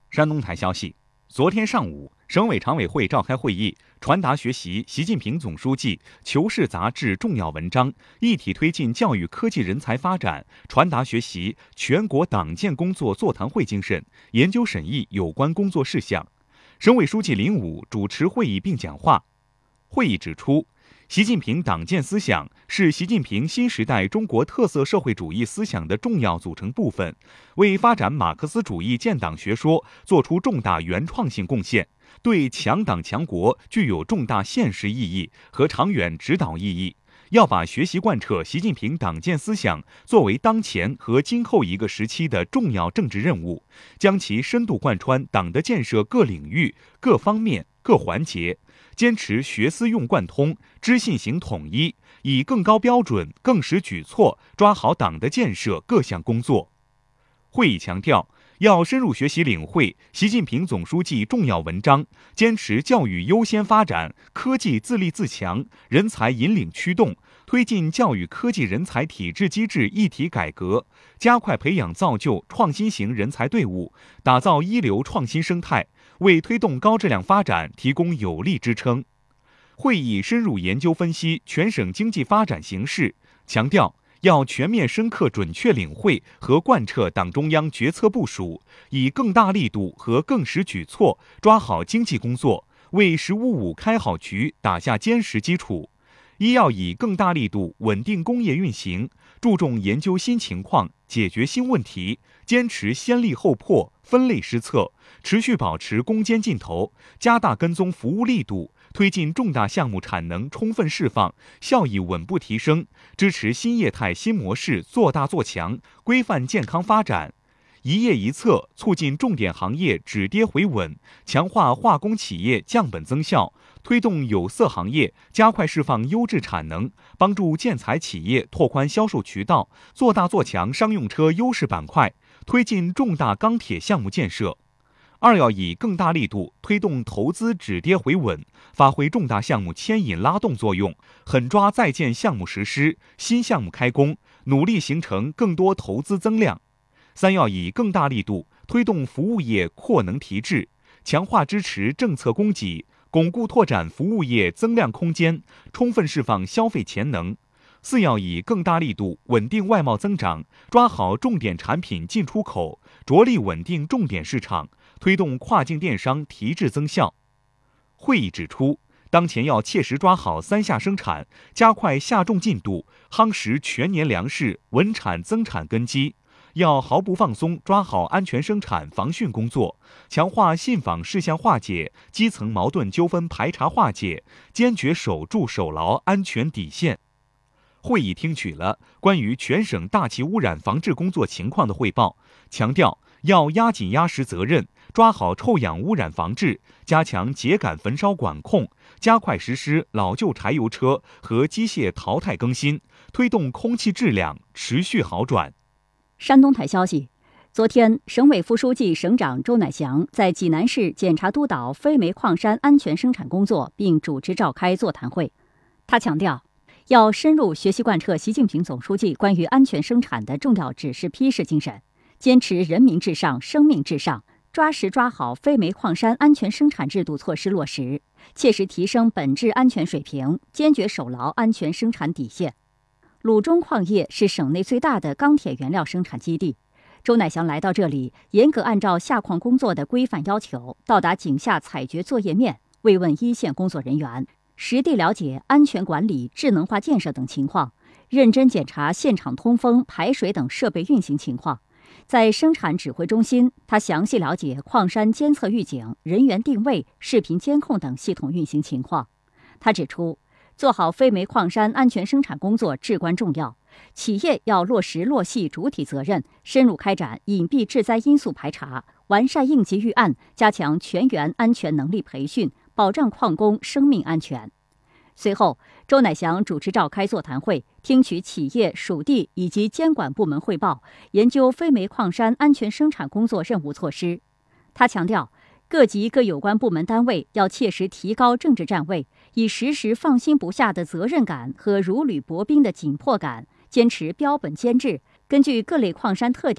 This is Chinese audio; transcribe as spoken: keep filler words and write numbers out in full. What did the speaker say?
山东台消息，昨天上午，省委常委会召开会议，传达学习习近平总书记《求是》杂志重要文章，一体推进教育科技人才发展，传达学习全国党建工作座谈会精神，研究审议有关工作事项。省委书记林武主持会议并讲话。会议指出，习近平党建思想是习近平新时代中国特色社会主义思想的重要组成部分，为发展马克思主义建党学说作出重大原创性贡献，对强党强国具有重大现实意义和长远指导意义。要把学习贯彻习近平党建思想作为当前和今后一个时期的重要政治任务，将其深度贯穿党的建设各领域、各方面、各环节，坚持学思用贯通、知信行统一，以更高标准、更实举措抓好党的建设各项工作。会议强调，要深入学习领会习近平总书记重要文章，坚持教育优先发展、科技自立自强、人才引领驱动，推进教育科技人才体制机制一体改革，加快培养造就创新型人才队伍，打造一流创新生态，为推动高质量发展提供有力支撑。会议深入研究分析全省经济发展形势，强调要全面深刻准确领会和贯彻党中央决策部署，以更大力度和更实举措抓好经济工作，为“十五五”开好局打下坚实基础。一要以更大力度稳定工业运行，注重研究新情况，解决新问题，坚持先立后破、分类施策，持续保持攻坚劲头，加大跟踪服务力度，推进重大项目产能充分释放，效益稳步提升，支持新业态新模式做大做强，规范健康发展。一业一策，促进重点行业止跌回稳，强化化工企业降本增效，推动有色行业加快释放优质产能，帮助建材企业拓宽销售渠道，做大做强商用车优势板块，推进重大钢铁项目建设。二要以更大力度推动投资止跌回稳，发挥重大项目牵引拉动作用，狠抓在建项目实施、新项目开工，努力形成更多投资增量。三要以更大力度推动服务业扩能提质，强化支持政策供给，巩固拓展服务业增量空间，充分释放消费潜能。四要以更大力度稳定外贸增长，抓好重点产品进出口，着力稳定重点市场，推动跨境电商提质增效。会议指出，当前要切实抓好三下生产，加快下种进度，夯实全年粮食稳产增产根基。要毫不放松抓好安全生产防汛工作，强化信访事项化解、基层矛盾纠纷排查化解，坚决守住守牢安全底线。会议听取了关于全省大气污染防治工作情况的汇报，强调要压紧压实责任，抓好臭氧污染防治，加强秸秆焚烧管控，加快实施老旧柴油车和机械淘汰更新，推动空气质量持续好转。 山东台消息，昨天，省委副书记、省长周乃祥在济南市检查督导非煤矿山安全生产工作，并主持召开座谈会。他强调，要深入学习贯彻习近平总书记关于安全生产的重要指示批示精神，坚持人民至上、生命至上，抓实抓好非煤矿山安全生产制度措施落实，切实提升本质安全水平，坚决守牢安全生产底线。鲁中矿业是省内最大的钢铁原料生产基地。周乃祥来到这里，严格按照下矿工作的规范要求，到达井下采掘作业面，慰问一线工作人员，实地了解安全管理、智能化建设等情况，认真检查现场通风、排水等设备运行情况。在生产指挥中心，他详细了解矿山监测预警、人员定位、视频监控等系统运行情况。他指出，做好非煤矿山安全生产工作至关重要，企业要落实落细主体责任，深入开展隐蔽致灾因素排查，完善应急预案，加强全员安全能力培训，保障矿工生命安全。随后，周乃祥主持召开座谈会，听取企业、属地以及监管部门汇报，研究非煤矿山安全生产工作任务措施。他强调，各级各有关部门单位要切实提高政治站位，以时时放心不下的责任感和如履薄冰的紧迫感，坚持标本兼治，根据各类矿山特点